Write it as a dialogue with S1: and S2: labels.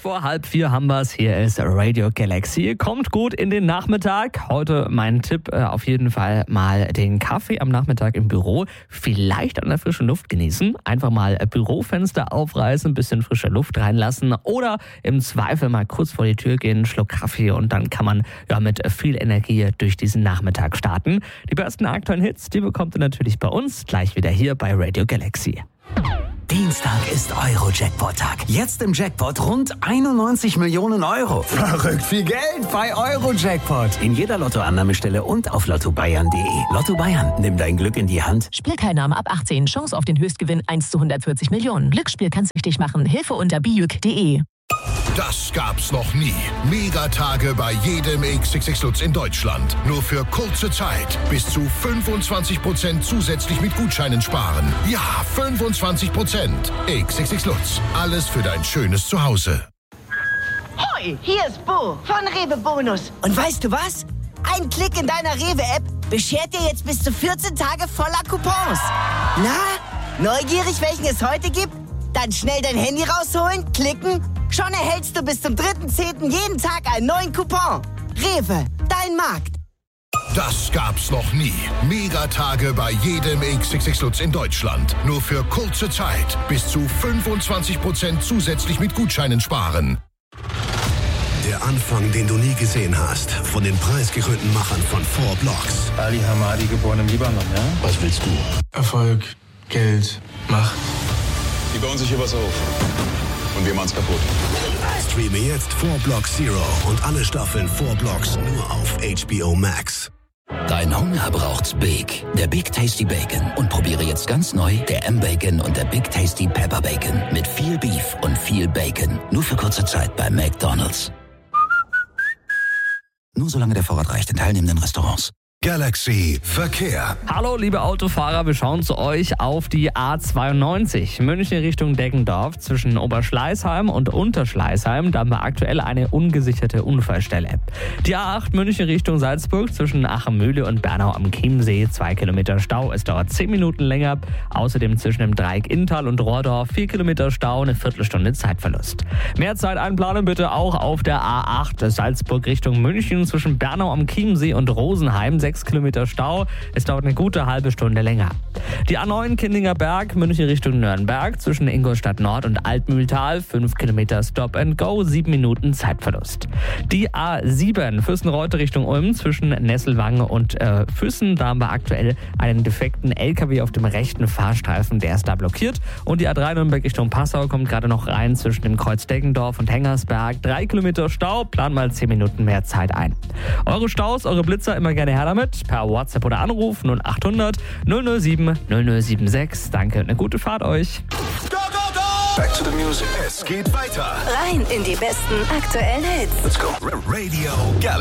S1: vor 3:30 haben wir es. Hier ist Radio Galaxy. Kommt gut in den Nachmittag. Heute mein Tipp, auf jeden Fall mal den Kaffee am Nachmittag im Büro. Vielleicht an der frischen Luft genießen. Einfach mal Bürofenster aufreißen, ein bisschen frische Luft reinlassen. Oder im Zweifel mal kurz vor die Tür gehen, einen Schluck Kaffee. Und dann kann man mit viel Energie durch diesen Nachmittag starten. Die besten aktuellen Hits, die bekommt ihr natürlich bei uns. Gleich wieder hier bei Radio Galaxy.
S2: Dienstag ist Euro-Jackpot-Tag. Jetzt im Jackpot rund 91 Millionen Euro. Verrückt viel Geld bei Euro-Jackpot. In jeder Lottoannahmestelle und auf lottobayern.de. Lotto Bayern, nimm dein Glück in die Hand.
S3: Spielteilnahme ab 18. Chance auf den Höchstgewinn 1:140 Millionen. Glücksspiel kann süchtig machen. Hilfe unter biüc.de.
S4: Das gab's noch nie. Megatage bei jedem XXX Lutz in Deutschland. Nur für kurze Zeit. Bis zu 25% zusätzlich mit Gutscheinen sparen. Ja, 25%. XXX Lutz. Alles für dein schönes Zuhause.
S5: Hoi, hier ist Bo von Rewe Bonus. Und weißt du was? Ein Klick in deiner Rewe-App beschert dir jetzt bis zu 14 Tage voller Coupons. Na, neugierig, welchen es heute gibt? Dann schnell dein Handy rausholen, klicken. Schon erhältst du bis zum 3.10. jeden Tag einen neuen Coupon. Rewe, dein Markt.
S4: Das gab's noch nie. Megatage bei jedem XXX Lutz in Deutschland. Nur für kurze Zeit. Bis zu 25% zusätzlich mit Gutscheinen sparen.
S6: Der Anfang, den du nie gesehen hast. Von den preisgekrönten Machern von 4 Blocks.
S7: Ali Hamadi, geboren im Libanon, ja?
S6: Was willst du?
S7: Erfolg, Geld, Macht.
S8: Die bauen sich hier was auf. Und wir machen's kaputt.
S6: Streame jetzt 4 Blocks Zero und alle Staffeln 4 Blocks nur auf HBO Max.
S2: Dein Hunger braucht's Big. Der Big Tasty Bacon. Und probiere jetzt ganz neu der M-Bacon und der Big Tasty Pepper Bacon. Mit viel Beef und viel Bacon. Nur für kurze Zeit bei McDonald's. Nur solange der Vorrat reicht in teilnehmenden Restaurants.
S4: Galaxy Verkehr.
S1: Hallo liebe Autofahrer, wir schauen zu euch auf die A92 München Richtung Deggendorf zwischen Oberschleißheim und Unterschleißheim. Da haben wir aktuell eine ungesicherte Unfallstelle. Die A8 München Richtung Salzburg zwischen Achenmühle und Bernau am Chiemsee 2 Kilometer Stau. Es dauert 10 Minuten länger. Außerdem zwischen dem Dreieck Inntal und Rohrdorf 4 Kilometer Stau, eine Viertelstunde Zeitverlust. Mehr Zeit einplanen bitte auch auf der A8 Salzburg Richtung München zwischen Bernau am Chiemsee und Rosenheim 6 Kilometer Stau. Es dauert eine gute halbe Stunde länger. Die A9 Kindinger Berg, München Richtung Nürnberg zwischen Ingolstadt Nord und Altmühltal 5 Kilometer Stop and Go, 7 Minuten Zeitverlust. Die A7 Füssen-Reutte Richtung Ulm zwischen Nesselwange und Füssen. Da haben wir aktuell einen defekten LKW auf dem rechten Fahrstreifen, der ist da blockiert. Und die A3 Nürnberg Richtung Passau kommt gerade noch rein zwischen dem Kreuz Deggendorf und Hengersberg. 3 Kilometer Stau, plan mal 10 Minuten mehr Zeit ein. Eure Staus, eure Blitzer immer gerne her damit. Per WhatsApp oder Anruf 0800 007 0076. Danke, eine gute Fahrt euch.
S4: Go, go, go! Back to the music. Es geht weiter.
S9: Rein in die besten aktuellen Hits.
S4: Let's go. Radio Galaxy.